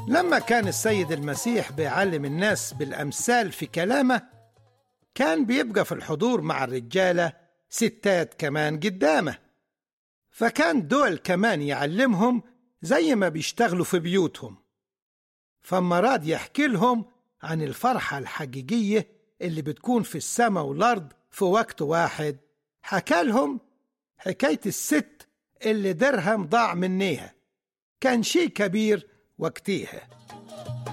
لما كان السيد المسيح بيعلم الناس بالأمثال في كلامه، كان بيبقى في الحضور مع الرجالة ستات كمان قدامه، فكان دول كمان يعلمهم زي ما بيشتغلوا في بيوتهم. فما راد يحكي لهم عن الفرحة الحقيقية اللي بتكون في السماء والأرض في وقت واحد، حكى لهم حكاية الست اللي درهم ضاع منيها. كان شيء كبير وقتيها.